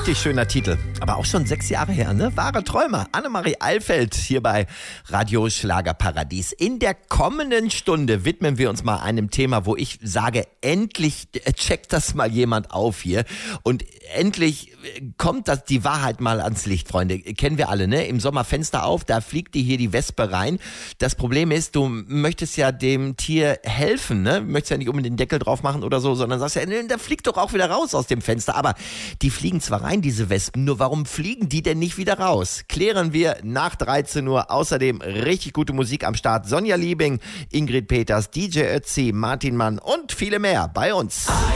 Richtig schöner Titel. Aber auch schon 6 Jahre her, ne? Wahre Träume. Annemarie Eilfeld hier bei Radio Schlagerparadies. In der kommenden Stunde widmen wir uns mal einem Thema, wo ich sage, endlich checkt das mal jemand auf hier. Und endlich kommt das die Wahrheit mal ans Licht, Freunde. Kennen wir alle, ne? Im Sommer Fenster auf, da fliegt dir hier die Wespe rein. Das Problem ist, du möchtest ja dem Tier helfen, ne? Du möchtest ja nicht unbedingt den Deckel drauf machen oder so, sondern sagst ja, ne, da fliegt doch auch wieder raus aus dem Fenster. Aber die fliegen zwar rein, diese Wespen, nur warum fliegen die denn nicht wieder raus? Klären wir nach 13 Uhr. Außerdem richtig gute Musik am Start. Sonja Liebing, Ingrid Peters, DJ Ötzi, Martin Mann und viele mehr bei uns.